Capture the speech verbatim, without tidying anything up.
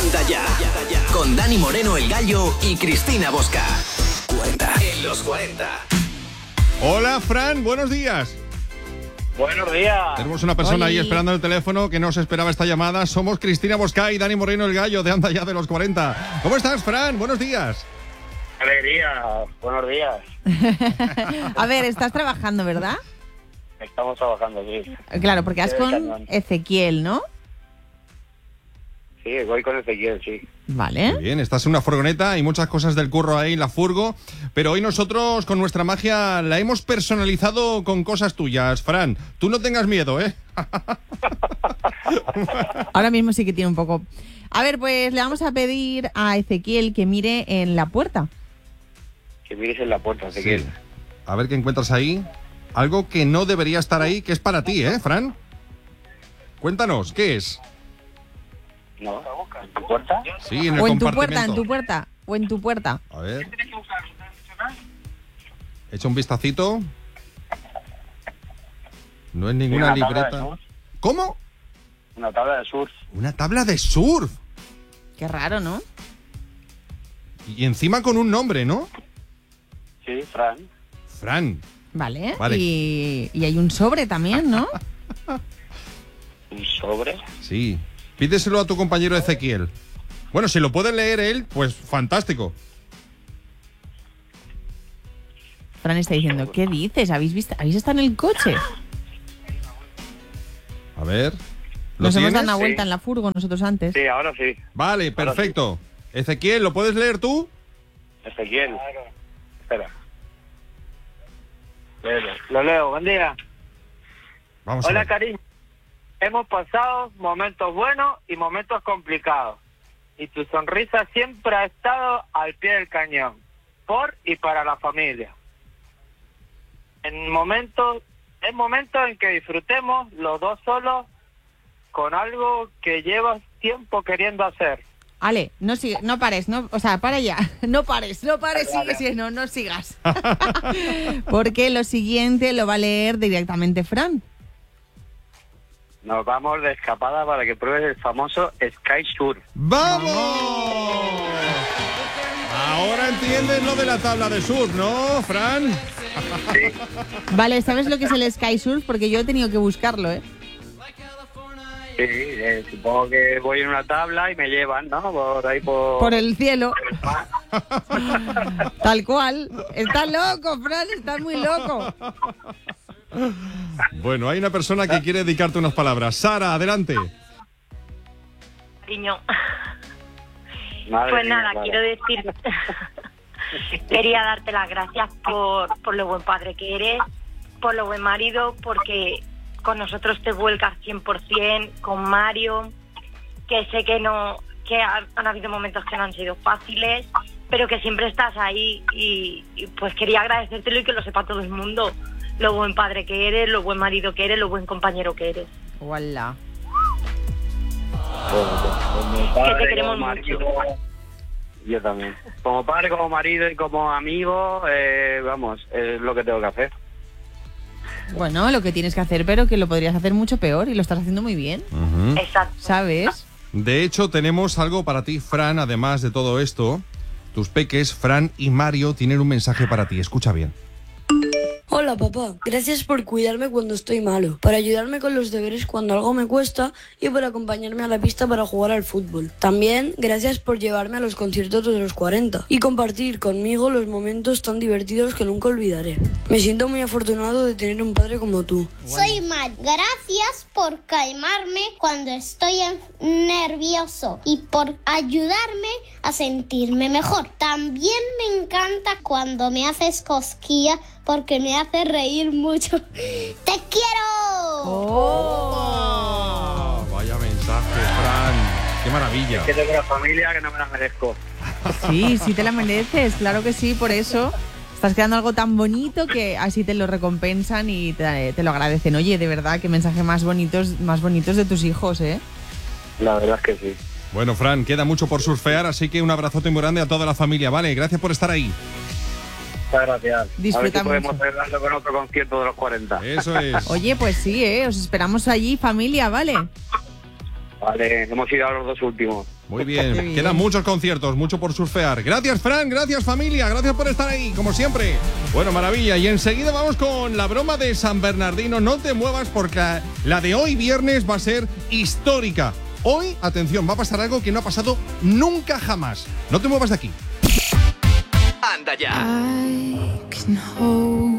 Levanta Ya, con Dani Moreno el Gallo y Cristina Bosca. cuarenta en los cuarenta. Hola, Fran, buenos días. Buenos días. Tenemos una persona Oli. ahí esperando el teléfono que no se esperaba esta llamada. Somos Cristina Bosca y Dani Moreno el Gallo de Anda Ya de los cuarenta. ¿Cómo estás, Fran? Buenos días. Alegría. Buenos días. A ver, estás trabajando, ¿verdad? Estamos trabajando aquí. Claro, porque has Sí, con cañón. Ezequiel, ¿no? Sí, voy con Ezequiel, sí. Vale. Muy bien, estás en una furgoneta y muchas cosas del curro ahí, la furgo. Pero hoy nosotros con nuestra magia la hemos personalizado con cosas tuyas, Fran. Tú no tengas miedo, ¿eh? Ahora mismo sí que tiene un poco... A ver, pues le vamos a pedir a Ezequiel que mire en la puerta. Que mires en la puerta, Ezequiel. Sí. A ver qué encuentras ahí. Algo que no debería estar ahí, que es para ti, ¿eh, Fran? Cuéntanos, ¿qué es? ¿No? ¿En tu puerta? Sí, en el O en tu puerta, en compartimento. tu puerta. O en tu puerta. A ver. Echa un vistacito. No es ninguna Una tabla de libreta. surf. ¿Cómo? Una tabla de surf. Una tabla de surf. Qué raro, ¿no? Y encima con un nombre, ¿no? Sí, Fran. Fran. Vale. Vale. Y, y hay un sobre también, ¿no? Un sobre. Sí. Pídeselo a tu compañero Ezequiel. Bueno, si lo puede leer él, pues fantástico. Fran está diciendo, ¿qué dices? ¿Habéis visto? ¿Habéis estado en el coche? A ver. ¿Lo Nos hemos tienes? dado una vuelta Sí. en la furgo nosotros antes. Sí, ahora sí. Vale, perfecto. Ezequiel, ¿lo puedes leer tú? Ezequiel. Espera. Léelo. Lo leo. Buen día. Vamos a Hola, ver. cariño. Hemos pasado momentos buenos y momentos complicados. Y tu sonrisa siempre ha estado al pie del cañón. Por y para la familia. En momentos, en momentos en que disfrutemos los dos solos con algo que llevas tiempo queriendo hacer. Ale, no sigue, no pares, no, o sea, para ya, no pares, no pares, Vale, sigue, vale. sigue, no, no sigas. Porque lo siguiente lo va a leer directamente Fran. Nos vamos de escapada para que pruebes el famoso Sky Surf. ¡Vamos! Ahora entiendes lo de la tabla de surf, ¿no, Fran? Vale, ¿sabes lo que es el Sky Surf? Porque yo he tenido que buscarlo, ¿eh? Sí, eh, supongo que voy en una tabla y me llevan, ¿no? Por ahí por... Por el cielo. Tal cual. Estás loco, Fran, estás muy loco. Bueno, hay una persona que quiere dedicarte unas palabras. Sara, adelante. Cariño, Madre pues mía, nada, Sara. quiero decir, quería darte las gracias por, por lo buen padre que eres, por lo buen marido, porque con nosotros te vuelcas cien por ciento, con Mario, que sé que no, que ha- han habido momentos que no han sido fáciles, pero que siempre estás ahí y, y pues quería agradecértelo y que lo sepa todo el mundo, lo buen padre que eres, lo buen marido que eres, lo buen compañero que eres. Hola. Como padre, Que te queremos como marido, yo también. Como padre, como marido y como amigo, eh, vamos, es lo que tengo que hacer. Bueno, lo que tienes que hacer, pero que lo podrías hacer mucho peor y lo estás haciendo muy bien, Ujú. Exacto. ¿sabes? De hecho, tenemos algo para ti, Fran, además de todo esto. Tus peques, Fran y Mario, tienen un mensaje para ti. Escucha bien. Hola papá, gracias por cuidarme cuando estoy malo, por ayudarme con los deberes cuando algo me cuesta y por acompañarme a la pista para jugar al fútbol. También gracias por llevarme a los conciertos de los cuarenta y compartir conmigo los momentos tan divertidos que nunca olvidaré. Me siento muy afortunado de tener un padre como tú. Soy Matt. Gracias por calmarme cuando estoy en- nervioso y por ayudarme a sentirme mejor. También me encanta cuando me haces cosquillas porque me hace reír mucho. ¡Te quiero! Oh, vaya mensaje, Fran. Qué maravilla. Que tengo una familia que no me la merezco. Sí, sí te la mereces, claro que sí, por eso estás creando algo tan bonito que así te lo recompensan y te, te lo agradecen. Oye, de verdad, qué mensaje más bonitos, más bonitos de tus hijos, ¿eh? La verdad es que sí. Bueno, Fran, queda mucho por surfear, así que un abrazote muy grande a toda la familia, ¿vale? Gracias por estar ahí. Muchas gracias. Disfruta a ver si podemos mucho. cerrarlo con otro concierto de los cuarenta. Eso es. Oye, pues sí, ¿eh? Os esperamos allí, familia, ¿vale? Vale, hemos ido a los dos últimos. Muy bien. bien, quedan muchos conciertos, mucho por surfear. Gracias, Fran, gracias, familia, gracias por estar ahí, como siempre. Bueno, maravilla. Y enseguida vamos con la broma de San Bernardino. No te muevas porque la de hoy viernes va a ser histórica. Hoy, atención, va a pasar algo que no ha pasado nunca jamás. No te muevas de aquí. Anda ya. I can hold